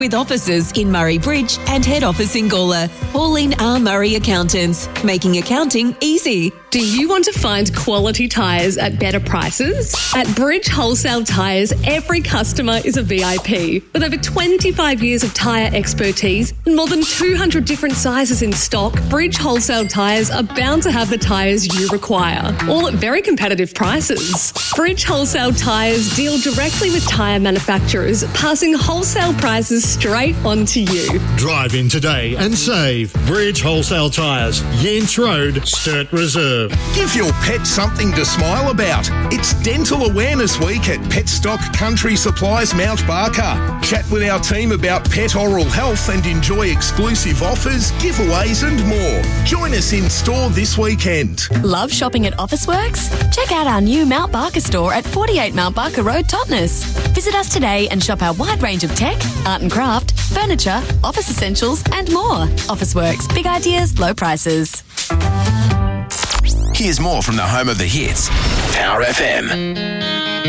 With offices in Murray Bridge and head office in Gawler. Pauline R. Murray Accountants, making accounting easy. Do you want to find quality tyres at better prices? At Bridge Wholesale Tyres, every customer is a VIP. With over 25 years of tyre expertise and more than 200 different sizes in stock, Bridge Wholesale Tyres are bound to have the tyres you require, all at very competitive prices. Bridge Wholesale Tyres deal directly with tyre manufacturers, passing wholesale prices straight on to you. Drive in today and save. Bridge Wholesale Tyres, Yance Road, Sturt Reserve. Give your pet something to smile about. It's Dental Awareness Week at Petstock Country Supplies Mount Barker. Chat with our team about pet oral health and enjoy exclusive offers, giveaways and more. Join us in store this weekend. Love shopping at Officeworks? Check out our new Mount Barker store at 48 Mount Barker Road, Totnes. Visit us today and shop our wide range of tech, art and craft, furniture, office essentials and more. Officeworks, big ideas, low prices. Here's more from the home of the hits, Power FM.